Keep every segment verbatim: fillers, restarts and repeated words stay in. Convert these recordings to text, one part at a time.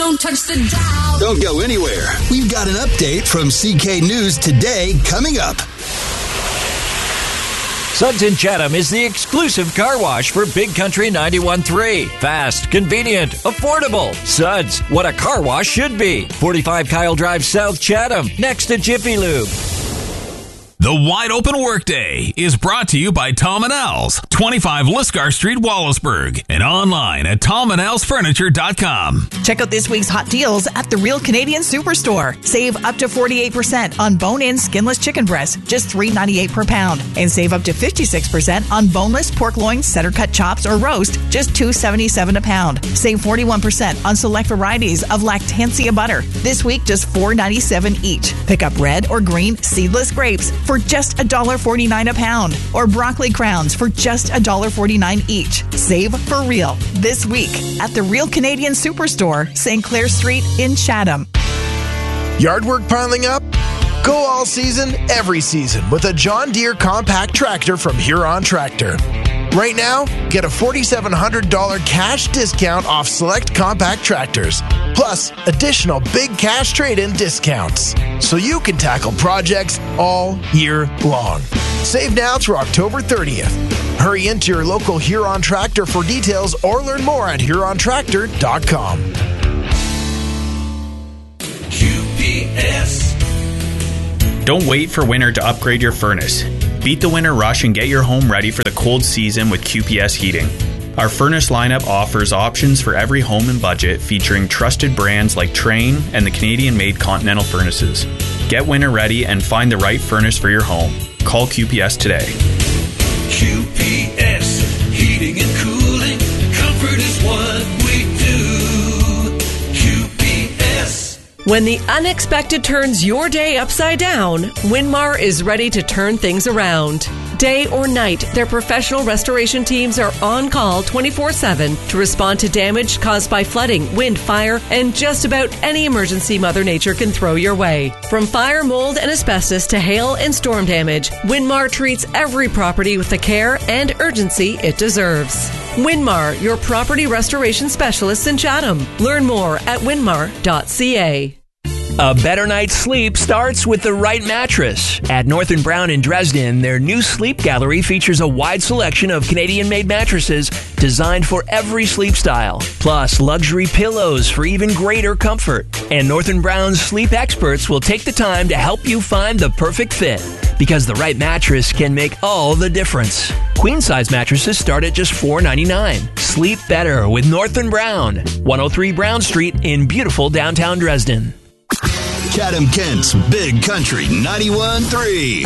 Don't touch the dial. Don't go anywhere. We've got an update from C K News Today coming up. Suds in Chatham is the exclusive car wash for Big Country ninety-one point three. Fast, convenient, affordable. Suds, what a car wash should be. forty-five Kyle Drive South, Chatham, next to Jiffy Lube. The Wide Open Workday is brought to you by Tom and Al's, twenty-five Lisgar Street, Wallaceburg, and online at tom and als furniture dot com. Check out this week's hot deals at the Real Canadian Superstore. Save up to forty-eight percent on bone-in skinless chicken breast, just three dollars and ninety-eight cents per pound. And save up to fifty-six percent on boneless pork loin, center-cut chops, or roast, just two dollars and seventy-seven cents a pound. Save forty-one percent on select varieties of Lactantia butter. This week, just four dollars and ninety-seven cents each. Pick up red or green seedless grapes for just one dollar and forty-nine cents a pound, or broccoli crowns for just one dollar and forty-nine cents each. Save for real this week at the Real Canadian Superstore, Saint Clair Street in Chatham. Yard work piling up? Go all season, every season with a John Deere compact tractor from Huron Tractor. Right now, get a four thousand seven hundred dollars cash discount off select compact tractors, plus additional big cash trade-in discounts, so you can tackle projects all year long. Save now through October thirtieth. Hurry into your local Huron Tractor for details or learn more at huron tractor dot com. Q P S. Don't wait for winter to upgrade your furnace. Beat the winter rush and get your home ready for the cold season with Q P S Heating. Our furnace lineup offers options for every home and budget, featuring trusted brands like Trane and the Canadian-made Continental furnaces. Get winter ready and find the right furnace for your home. Call Q P S today. Q P S, heating and cooling, comfort is what we do. Q P S. When the unexpected turns your day upside down, Winmar is ready to turn things around. Day or night, their professional restoration teams are on call twenty-four seven to respond to damage caused by flooding, wind, fire, and just about any emergency Mother Nature can throw your way. From fire, mold, and asbestos to hail and storm damage, Winmar treats every property with the care and urgency it deserves. Winmar, your property restoration specialists in Chatham. Learn more at winmar dot c a. A better night's sleep starts with the right mattress. At North and Brown in Dresden, their new sleep gallery features a wide selection of Canadian-made mattresses designed for every sleep style, plus luxury pillows for even greater comfort. And North and Brown's sleep experts will take the time to help you find the perfect fit, because the right mattress can make all the difference. Queen-size mattresses start at just four dollars and ninety-nine cents. Sleep better with North and Brown, one oh three Brown Street in beautiful downtown Dresden. Chatham-Kent's Big Country ninety-one point three.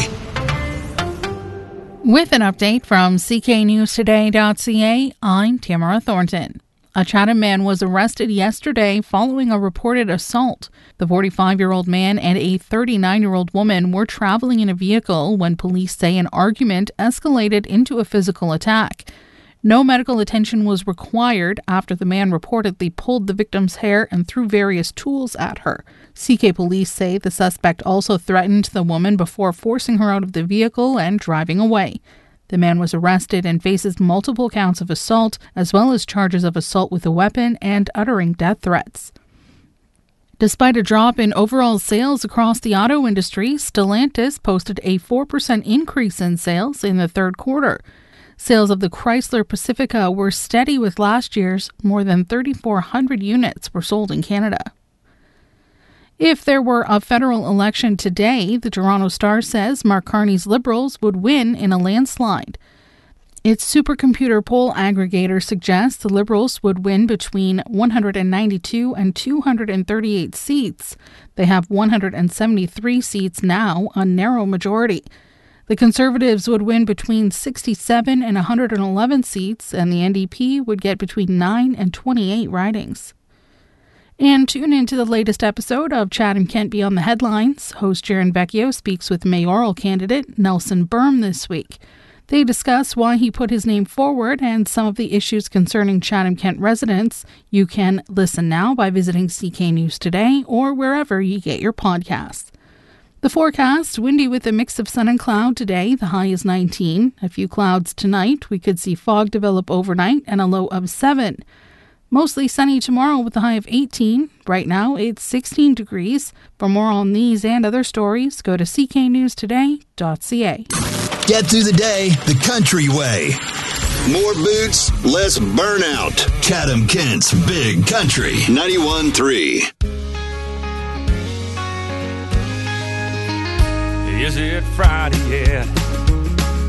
With an update from C K News Today dot c a, I'm Tamara Thornton. A Chatham man was arrested yesterday following a reported assault. The forty-five-year-old man and a thirty-nine-year-old woman were traveling in a vehicle when police say an argument escalated into a physical attack. No medical attention was required after the man reportedly pulled the victim's hair and threw various tools at her. C K police say the suspect also threatened the woman before forcing her out of the vehicle and driving away. The man was arrested and faces multiple counts of assault, as well as charges of assault with a weapon and uttering death threats. Despite a drop in overall sales across the auto industry, Stellantis posted a four percent increase in sales in the third quarter. Sales of the Chrysler Pacifica were steady with last year's. More than three thousand four hundred units were sold in Canada. If there were a federal election today, the Toronto Star says Mark Carney's Liberals would win in a landslide. Its supercomputer poll aggregator suggests the Liberals would win between one hundred ninety-two and two hundred thirty-eight seats. They have one hundred seventy-three seats now, a narrow majority. The Conservatives would win between sixty-seven and one hundred eleven seats, and the N D P would get between nine and twenty-eight ridings. And tune into the latest episode of Chatham-Kent Beyond the Headlines. Host Jaron Vecchio speaks with mayoral candidate Nelson Berm this week. They discuss why he put his name forward and some of the issues concerning Chatham-Kent residents. You can listen now by visiting C K News Today or wherever you get your podcasts. The forecast, windy with a mix of sun and cloud today. The high is nineteen. A few clouds tonight. We could see fog develop overnight and a low of seven. Mostly sunny tomorrow with a high of eighteen. Right now, it's sixteen degrees. For more on these and other stories, go to c k news today dot c a. Get through the day the country way. More boots, less burnout. Chatham Kent's Big Country ninety-one point three. Is it Friday yet?